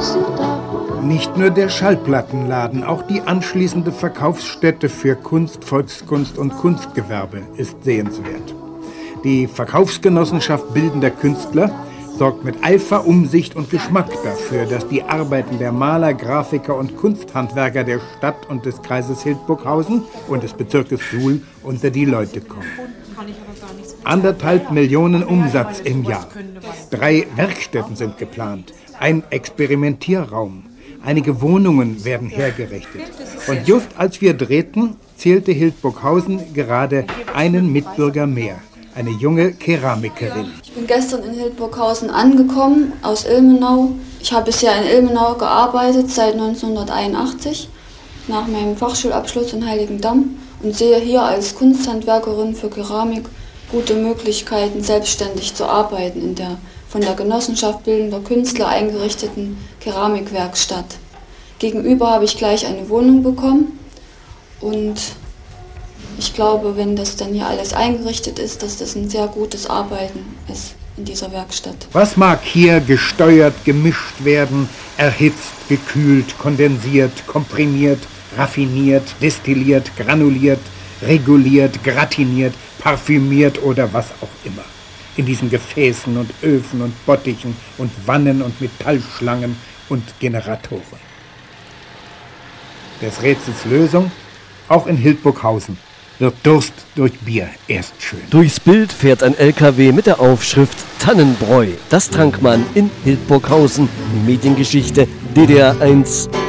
Nicht nur der Schallplattenladen, auch die anschließende Verkaufsstätte für Kunst, Volkskunst und Kunstgewerbe ist sehenswert. Die Verkaufsgenossenschaft Bildender Künstler sorgt mit Eifer, Umsicht und Geschmack dafür, dass die Arbeiten der Maler, Grafiker und Kunsthandwerker der Stadt und des Kreises Hildburghausen und des Bezirkes Suhl unter die Leute kommen. 1,5 Millionen Umsatz im Jahr. 3 Werkstätten sind geplant, ein Experimentierraum. Einige Wohnungen werden hergerichtet. Und just als wir drehten, zählte Hildburghausen gerade einen Mitbürger mehr. Eine junge Keramikerin. Ich bin gestern in Hildburghausen angekommen, aus Ilmenau. Ich habe bisher in Ilmenau gearbeitet, seit 1981, nach meinem Fachschulabschluss in Heiligendamm und sehe hier als Kunsthandwerkerin für Keramik gute Möglichkeiten, selbstständig zu arbeiten in der von der Genossenschaft Bildender Künstler eingerichteten Keramikwerkstatt. Gegenüber habe ich gleich eine Wohnung bekommen und ich glaube, wenn das dann hier alles eingerichtet ist, dass das ein sehr gutes Arbeiten ist in dieser Werkstatt. Was mag hier gesteuert, gemischt werden, erhitzt, gekühlt, kondensiert, komprimiert, raffiniert, destilliert, granuliert, reguliert, gratiniert, parfümiert oder was auch immer. In diesen Gefäßen und Öfen und Bottichen und Wannen und Metallschlangen und Generatoren. Des Rätsels Lösung, auch in Hildburghausen, wird Durst durch Bier erst schön. Durchs Bild fährt ein LKW mit der Aufschrift Tannenbräu. Das trank man in Hildburghausen. Mediengeschichte DDR 1.